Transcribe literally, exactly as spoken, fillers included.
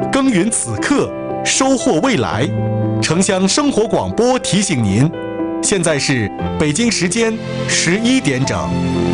耕耘此刻，收获未来。城乡生活广播提醒您，现在是北京时间十一点整。